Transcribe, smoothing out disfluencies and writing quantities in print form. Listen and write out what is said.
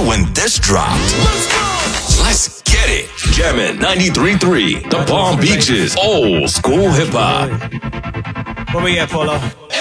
when this dropped. Let's get it. Jammin' 93.3, the Palm Beaches, old school hip hop. Where we at, Polo?